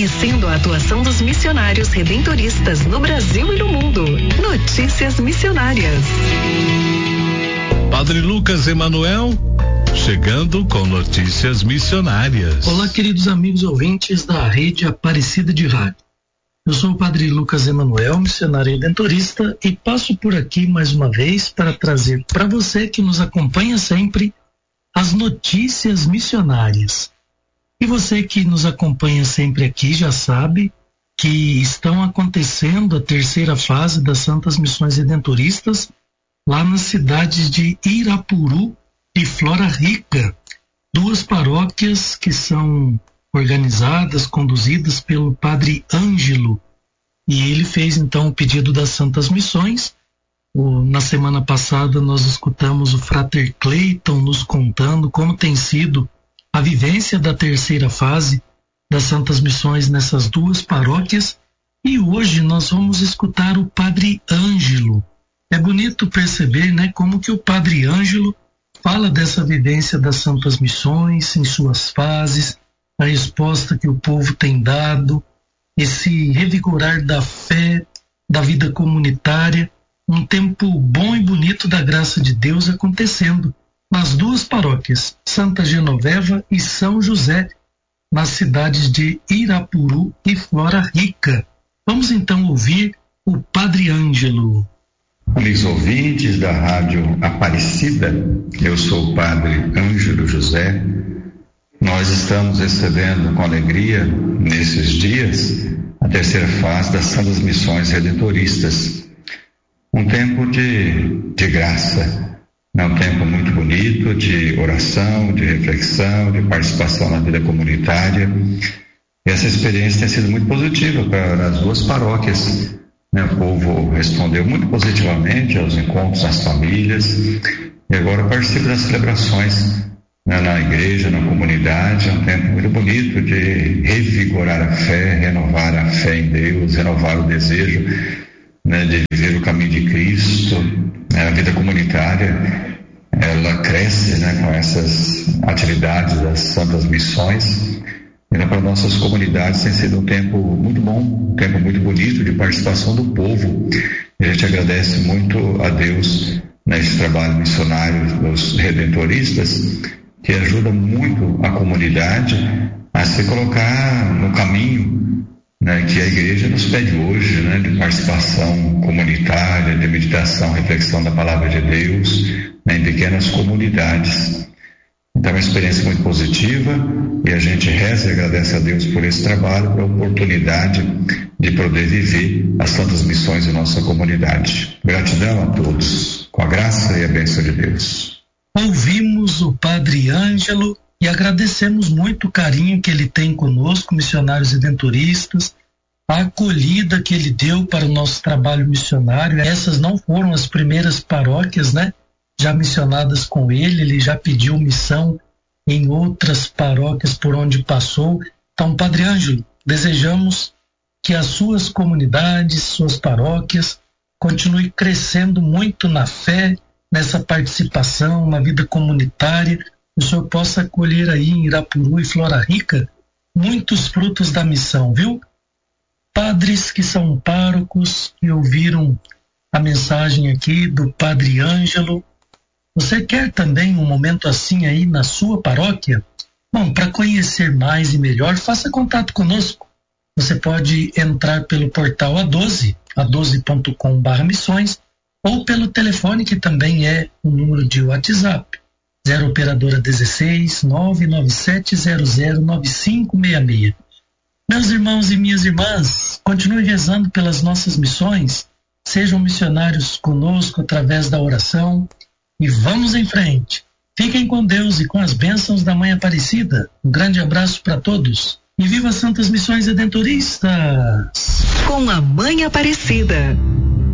fortalecendo a atuação dos missionários redentoristas no Brasil e no mundo. Notícias Missionárias. Padre Lucas Emanuel, chegando com notícias missionárias. Olá, queridos amigos ouvintes da Rede Aparecida de Rádio. Eu sou o Padre Lucas Emanuel, missionário redentorista, e passo por aqui mais uma vez para trazer para você que nos acompanha sempre as notícias missionárias. E você que nos acompanha sempre aqui já sabe que estão acontecendo a terceira fase das Santas Missões Redentoristas lá nas cidades de Irapuru e Flora Rica, duas paróquias que são organizadas, conduzidas pelo Padre Ângelo, e ele fez então o pedido das Santas Missões. Na semana passada nós escutamos o Frater Cleiton nos contando como tem sido a vivência da terceira fase das Santas Missões nessas duas paróquias, e hoje nós vamos escutar o Padre Ângelo. É bonito perceber, como que o Padre Ângelo fala dessa vivência das Santas Missões em suas fases, a resposta que o povo tem dado, esse revigorar da fé, da vida comunitária, um tempo bom e bonito da graça de Deus acontecendo nas duas paróquias, Santa Genoveva e São José, nas cidades de Irapuru e Flora Rica. Vamos então ouvir o Padre Ângelo. Amigos ouvintes da Rádio Aparecida, eu sou o Padre Ângelo José. Nós estamos recebendo com alegria, nesses dias, a terceira fase das Santas Missões Redentoristas. Um tempo de graça, um tempo muito bonito de oração, de reflexão, de participação na vida comunitária. E essa experiência tem sido muito positiva para as duas paróquias. O povo respondeu muito positivamente aos encontros das famílias e agora participa das celebrações na igreja, na comunidade. É um tempo muito bonito de revigorar a fé, renovar a fé em Deus, renovar o desejo de viver o caminho de Cristo. A vida comunitária, ela cresce com essas atividades das Santas Missões. E para nossas comunidades tem sido um tempo muito bom, um tempo muito bonito de participação do povo. E a gente agradece muito a Deus nesse trabalho missionário dos redentoristas, que ajuda muito a comunidade a se colocar no caminho que a igreja nos pede hoje, de participação comunitária, de meditação, reflexão da palavra de Deus, em pequenas comunidades. Então é uma experiência muito positiva e a gente reza e agradece a Deus por esse trabalho, pela oportunidade de poder viver as santas missões em nossa comunidade. Gratidão a todos, com a graça e a bênção de Deus. Ouvimos o Padre Ângelo e agradecemos muito o carinho que ele tem conosco, missionários redentoristas, a acolhida que ele deu para o nosso trabalho missionário. Essas não foram as primeiras paróquias, já missionadas com ele já pediu missão em outras paróquias por onde passou. Então, Padre Ângelo, desejamos que as suas comunidades, suas paróquias, continuem crescendo muito na fé, nessa participação, na vida comunitária. O senhor possa colher aí em Irapuru e Flora Rica muitos frutos da missão, viu? Padres que são párocos, que ouviram a mensagem aqui do Padre Ângelo, você quer também um momento assim aí na sua paróquia? Bom, para conhecer mais e melhor, faça contato conosco. Você pode entrar pelo portal A12, a12.com/missões, ou pelo telefone que também é o número de WhatsApp, 0 operadora 16 997 00 9566. Meus irmãos e minhas irmãs, continue rezando pelas nossas missões, sejam missionários conosco através da oração e vamos em frente. Fiquem com Deus e com as bênçãos da Mãe Aparecida. Um grande abraço para todos e viva as Santas Missões Redentoristas! Com a Mãe Aparecida.